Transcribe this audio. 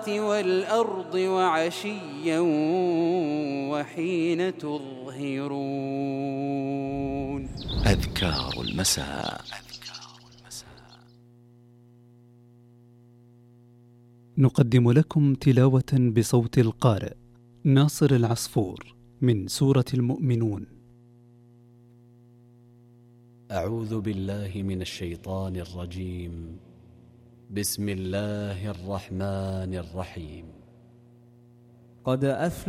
السماوات والأرض وعشيا وحين تظهرون. أذكار المساء. نقدم لكم تلاوة بصوت القارئ ناصر العصفور من سورة المؤمنون. أعوذ بالله من الشيطان الرجيم. بسم الله الرحمن الرحيم. قد أفلح